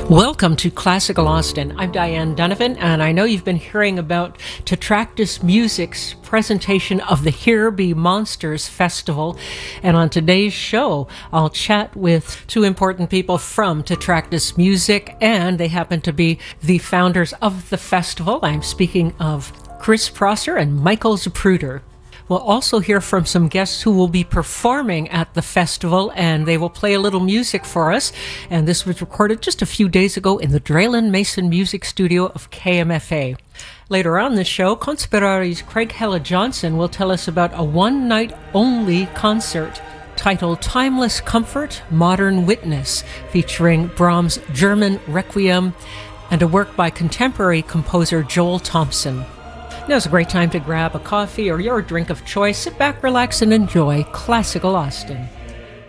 Welcome to Classical Austin. I'm Diane Donovan, and I know you've been hearing about Tetractus Music's presentation of the Here Be Monsters Festival. And on today's show, I'll chat with two important people from Tetractus Music, and they happen to be the founders of the festival. I'm speaking of Chris Prosser and Michael Zapruder. We'll also hear from some guests who will be performing at the festival, and they will play a little music for us. And this was recorded just a few days ago in the Draylen Mason Music Studio of KMFA. Later on the show, Conspirari's Craig Hella Johnson will tell us about a one-night-only concert titled Timeless Comfort, Modern Witness, featuring Brahms' German Requiem and a work by contemporary composer Joel Thompson. Now's a great time to grab a coffee or your drink of choice. Sit back, relax, and enjoy Classical Austin.